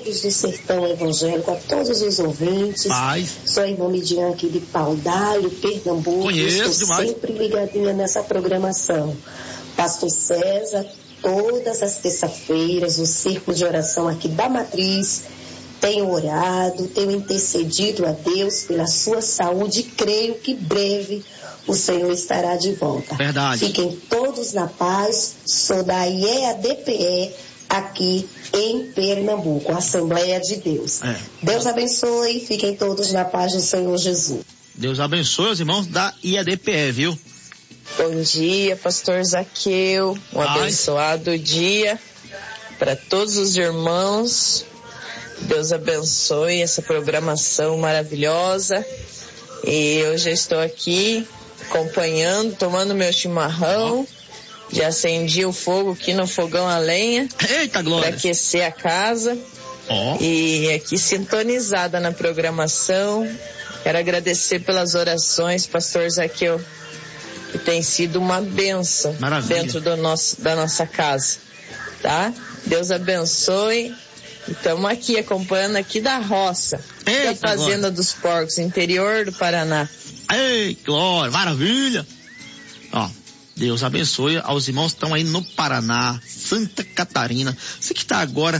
todos do Sertão Evangélico, a todos os ouvintes. Paz. Sou a irmã Midian aqui de Paudalho, Pernambuco. Conheço estou demais. sempre ligadinha nessa programação. Pastor César, todas as terças-feiras, o círculo de oração aqui da Matriz, tenho orado, tenho intercedido a Deus pela sua saúde e creio que breve o Senhor estará de volta. Verdade. Fiquem todos na paz. Sou da IEADPE aqui em Pernambuco, Assembleia de Deus. Deus abençoe, fiquem todos na paz do Senhor Jesus. Deus abençoe os irmãos da IEADPE, viu? Bom dia, pastor Zaqueu, abençoado dia para todos os irmãos. Deus abençoe essa programação maravilhosa. E eu já estou aqui acompanhando, tomando meu chimarrão. Já acendi o fogo aqui no fogão a lenha. Eita, glória! Para aquecer a casa. E aqui sintonizada na programação. Quero agradecer pelas orações, pastor Zaqueu, que tem sido uma bênção dentro da nossa casa, tá? Deus abençoe. Estamos aqui acompanhando aqui da roça, da Fazenda dos Porcos, interior do Paraná. Ei, glória, maravilha! Ó, Deus abençoe aos irmãos que estão aí no Paraná, Santa Catarina. Você que está agora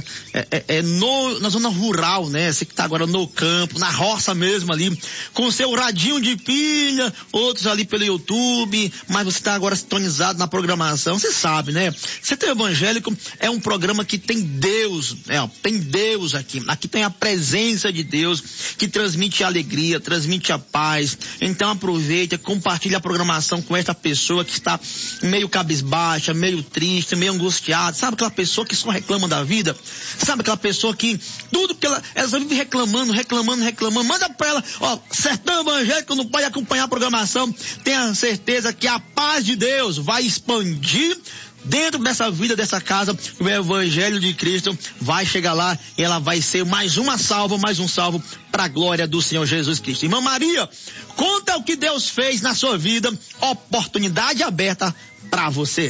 na zona rural, né? Você que está agora no campo, na roça mesmo ali, com o seu radinho de pilha, outros ali pelo YouTube, mas você está agora sintonizado na programação. Você sabe, né? Sertão Evangélico é um programa que tem Deus, tem Deus aqui. Aqui tem a presença de Deus que transmite a alegria, transmite a paz. Então aproveita, compartilha a programação com esta pessoa que está meio cabisbaixa, meio triste, meio angustiada. Sabe aquela pessoa que só reclama da vida? Sabe aquela pessoa que tudo que ela só vive reclamando. Manda pra ela, Sertão Evangélico não pode acompanhar a programação. Tenha certeza que a paz de Deus vai expandir dentro dessa vida, dessa casa. O Evangelho de Cristo vai chegar lá e ela vai ser mais um salvo para a glória do Senhor Jesus Cristo. Irmã Maria, conta o que Deus fez na sua vida. Oportunidade aberta para você.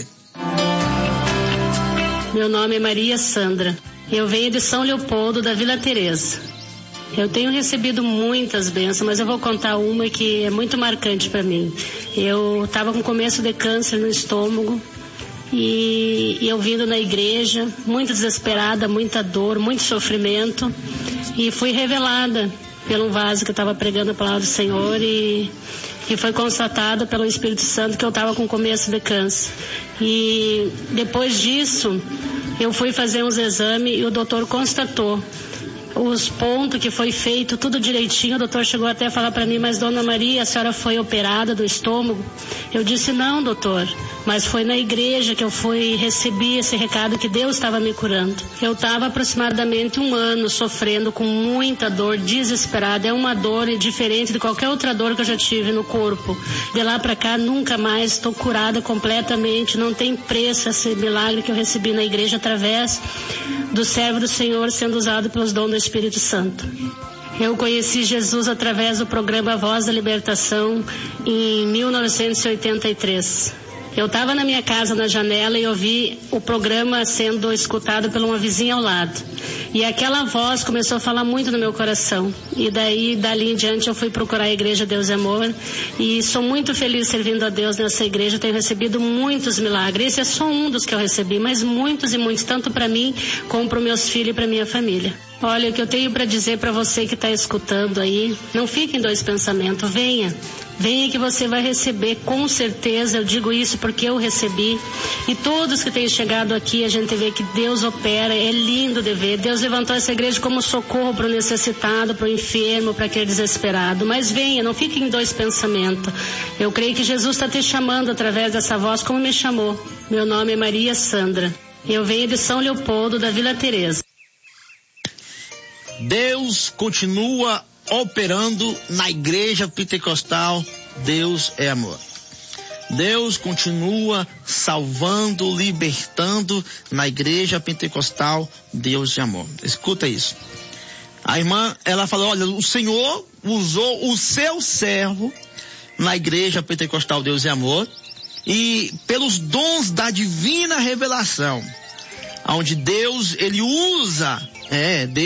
Meu nome é Maria Sandra. Eu venho de São Leopoldo, da Vila Teresa. Eu tenho recebido muitas bênçãos, mas eu vou contar uma que é muito marcante para mim. Eu estava com começo de câncer no estômago. E eu vindo na igreja, muito desesperada, muita dor, muito sofrimento, e fui revelada pelo vaso que eu estava pregando a palavra do Senhor e foi constatado pelo Espírito Santo que eu estava com começo de câncer. E depois disso, eu fui fazer uns exames e o doutor constatou os pontos que foi feito, tudo direitinho. O doutor chegou até a falar para mim: mas dona Maria, a senhora foi operada do estômago? Eu disse: não, doutor, mas foi na igreja que eu recebi esse recado que Deus estava me curando. Eu estava aproximadamente 1 ano sofrendo com muita dor, desesperada. É uma dor diferente de qualquer outra dor que eu já tive no corpo. De lá para cá, nunca mais estou curada completamente. Não tem preço esse milagre que eu recebi na igreja através do servo do Senhor sendo usado pelos dons do Espírito Santo. Eu conheci Jesus através do programa Voz da Libertação em 1983. Eu estava na minha casa, na janela, e ouvi o programa sendo escutado por uma vizinha ao lado. E aquela voz começou a falar muito no meu coração. E dali em diante, eu fui procurar a Igreja Deus e Amor. E sou muito feliz servindo a Deus nessa igreja. Tenho recebido muitos milagres. Esse é só um dos que eu recebi, mas muitos e muitos, tanto para mim como para os meus filhos e para minha família. Olha, o que eu tenho para dizer para você que está escutando aí, não fique em dois pensamentos, venha que você vai receber, com certeza. Eu digo isso porque eu recebi, e todos que têm chegado aqui, a gente vê que Deus opera, é lindo de ver. Deus levantou essa igreja como socorro para o necessitado, para o enfermo, para aquele desesperado. Mas venha, não fique em dois pensamentos. Eu creio que Jesus está te chamando através dessa voz, como me chamou. Meu nome é Maria Sandra, eu venho de São Leopoldo, da Vila Teresa. Deus continua operando na igreja pentecostal. Deus é amor. Deus continua salvando, libertando na igreja pentecostal. Deus é amor. Escuta isso. A irmã, ela falou: olha, o Senhor usou o seu servo na igreja pentecostal Deus é amor, e pelos dons da divina revelação, onde Deus, ele usa, Deus